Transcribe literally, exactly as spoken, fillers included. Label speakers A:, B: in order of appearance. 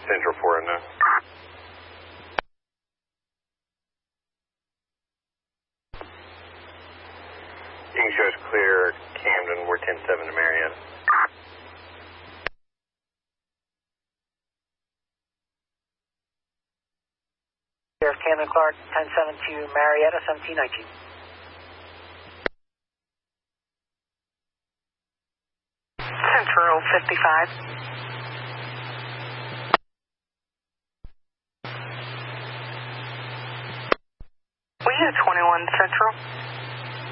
A: Central four oh nine. You can show us clear Camden, we're ten seven to Marietta.
B: Here's Camden Clark, ten seven to Marietta, seventeen nineteen.
C: Central fifty-five. We have twenty-one Central.